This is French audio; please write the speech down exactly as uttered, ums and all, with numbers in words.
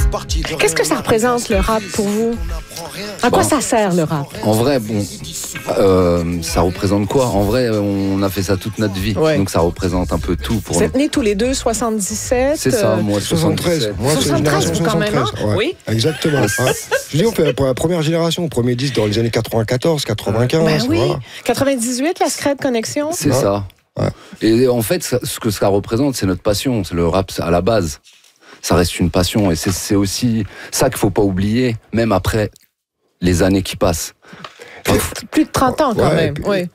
Qu'est-ce que ça représente le rap pour vous? À quoi Bon, ça sert le rap? En vrai, bon, euh, ça représente quoi? En vrai, on a fait ça toute notre vie, Ouais. donc ça représente un peu tout pour Vous nous. êtes nés tous les deux soixante-dix-sept? C'est ça, euh, moi soixante-treize. soixante-treize. Moi, c'est la soixante-treize, génération vous quand même, hein? soixante-treize. Ouais. Oui. Exactement. Ouais. Je dis, on fait pour la première génération, premier disque dans les années quatre-vingt-quatorze, quatre-vingt-quinze. Ben oui. Voilà. quatre-vingt-dix-huit, la Scred Connexion? C'est Ouais. ça. Ouais. Et en fait, ça- ce que ça représente, c'est notre passion. C'est le rap à la base. Ça reste une passion, et c'est, c'est aussi ça qu'il faut pas oublier, même après les années qui passent. Enfin, Plus de trente ans quand Ouais, même. puis- Oui.